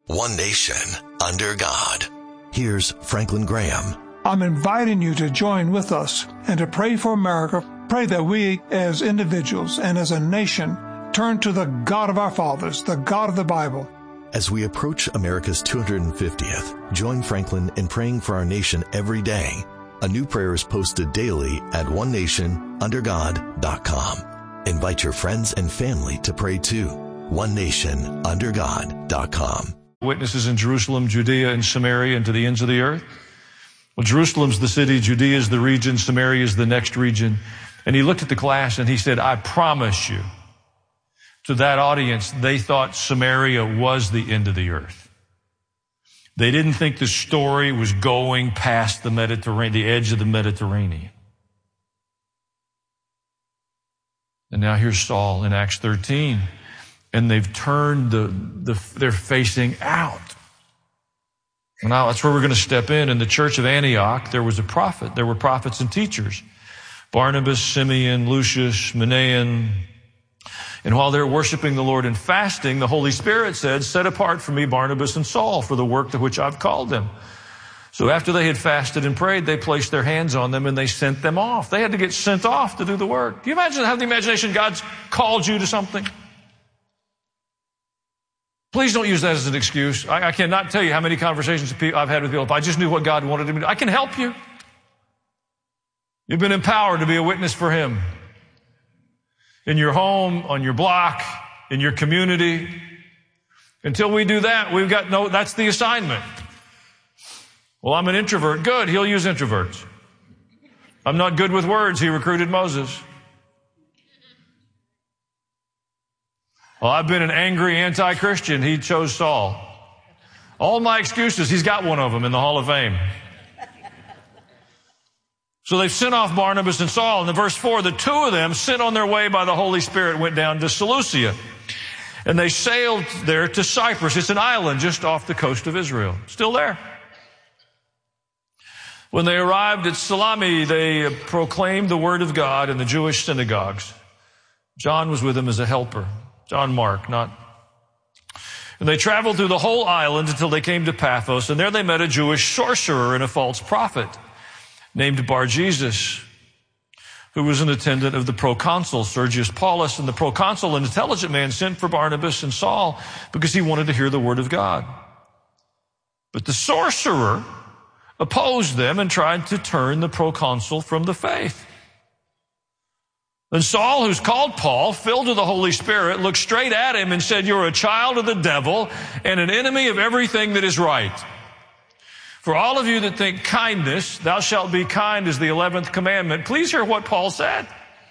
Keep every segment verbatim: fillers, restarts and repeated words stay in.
One nation under God. Here's Franklin Graham. I'm inviting you to join with us and to pray for America. Pray that we as individuals and as a nation turn to the God of our fathers, the God of the Bible. As we approach America's two hundred fiftieth, join Franklin in praying for our nation every day. A new prayer is posted daily at one nation under god dot com. Invite your friends and family to pray too. one nation under god dot com. Witnesses in Jerusalem, Judea, and Samaria, and to the ends of the earth. Well, Jerusalem's the city, Judea is the region, Samaria is the next region. And he looked at the class and he said, I promise you, to that audience, they thought Samaria was the end of the earth. They didn't think the story was going past the Mediterranean, the edge of the Mediterranean. And now here's Saul in Acts thirteen. And they've turned the, the, they're facing out. Now that's where we're going to step in. In the church of Antioch, there was a prophet. There were prophets and teachers. Barnabas, Simeon, Lucius, Manaen. And while they're worshiping the Lord and fasting, the Holy Spirit said, set apart for me Barnabas and Saul for the work to which I've called them. So after they had fasted and prayed, they placed their hands on them and they sent them off. They had to get sent off to do the work. Do you imagine having the imagination God's called you to something? Please don't use that as an excuse. I, I cannot tell you how many conversations I've had with people. If I just knew what God wanted me to do, I can help you. You've been empowered to be a witness for Him. In your home, on your block, in your community. Until we do that, we've got no, that's the assignment. Well, I'm an introvert. Good, He'll use introverts. I'm not good with words. He recruited Moses. Well, I've been an angry anti-Christian. He chose Saul. All my excuses, He's got one of them in the Hall of Fame. So they've sent off Barnabas and Saul. And in verse four, the two of them, sent on their way by the Holy Spirit, went down to Seleucia. And they sailed there to Cyprus. It's an island just off the coast of Israel. Still there. When they arrived at Salami, they proclaimed the word of God in the Jewish synagogues. John was with them as a helper. John Mark, not. And they traveled through the whole island until they came to Paphos, and there they met a Jewish sorcerer and a false prophet named Bar-Jesus, who was an attendant of the proconsul Sergius Paulus. And the proconsul, an intelligent man, sent for Barnabas and Saul because he wanted to hear the word of God. But the sorcerer opposed them and tried to turn the proconsul from the faith. And Saul, who's called Paul, filled with the Holy Spirit, looked straight at him and said, you're a child of the devil and an enemy of everything that is right. For all of you that think kindness, thou shalt be kind, is the eleventh commandment. Please hear what Paul said.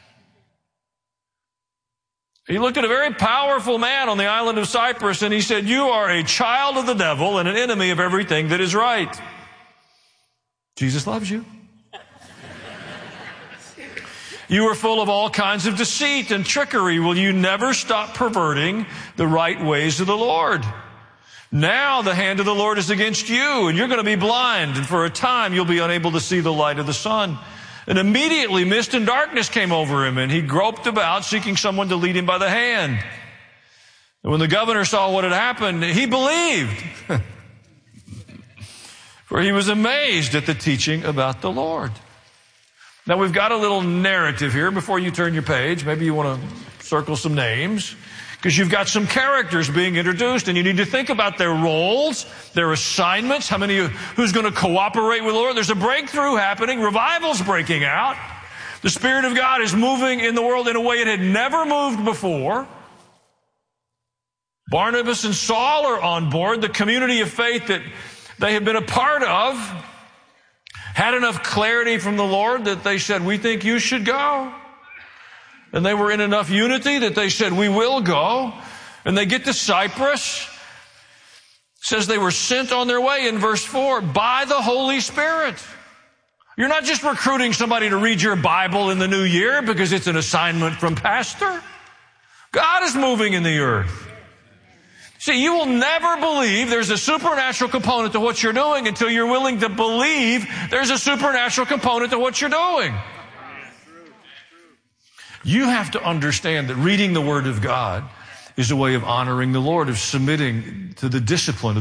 He looked at a very powerful man on the island of Cyprus and he said, you are a child of the devil and an enemy of everything that is right. Jesus loves you. You are full of all kinds of deceit and trickery. Will you never stop perverting the right ways of the Lord? Now the hand of the Lord is against you, and you're going to be blind, and for a time you'll be unable to see the light of the sun. And immediately mist and darkness came over him, and he groped about, seeking someone to lead him by the hand. And when the governor saw what had happened, he believed, for he was amazed at the teaching about the Lord. Now, we've got a little narrative here before you turn your page. Maybe you want to circle some names, because you've got some characters being introduced, and you need to think about their roles, their assignments, how many, who's going to cooperate with the Lord. There's a breakthrough happening. Revival's breaking out. The Spirit of God is moving in the world in a way it had never moved before. Barnabas and Saul are on board. The community of faith that they have been a part of had enough clarity from the Lord that they said, we think you should go. And they were in enough unity that they said, we will go. And they get to Cyprus. It says they were sent on their way in verse four by the Holy Spirit. You're not just recruiting somebody to read your Bible in the new year because it's an assignment from pastor. God is moving in the earth. See, you will never believe there's a supernatural component to what you're doing until you're willing to believe there's a supernatural component to what you're doing. You have to understand that reading the Word of God is a way of honoring the Lord, of submitting to the discipline of